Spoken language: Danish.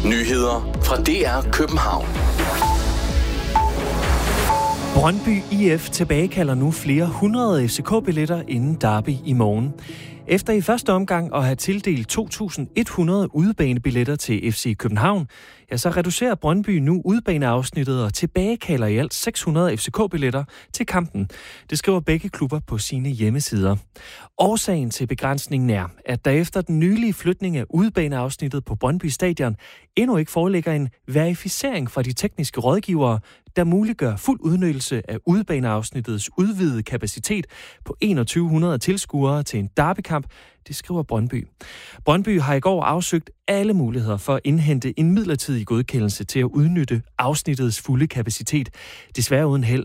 Nyheder fra DR København. Brøndby IF tilbagekalder nu flere hundrede FCK-billetter inden derby i morgen. Efter i første omgang at have tildelt 2.100 udebanebilletter til FC København, ja, så reducerer Brøndby nu udebaneafsnittet og tilbagekalder i alt 600 FCK-billetter til kampen. Det skriver begge klubber på sine hjemmesider. Årsagen til begrænsningen er, at der efter den nylige flytning af udebaneafsnittet på Brøndby Stadion endnu ikke foreligger en verificering fra de tekniske rådgivere, der muliggør fuld udnyttelse af udebaneafsnittets udvidede kapacitet på 2100 tilskuere til en derbykamp, det skriver Brøndby. Brøndby har i går afsøgt alle muligheder for at indhente en midlertidig godkendelse til at udnytte afsnittets fulde kapacitet. Desværre uden held,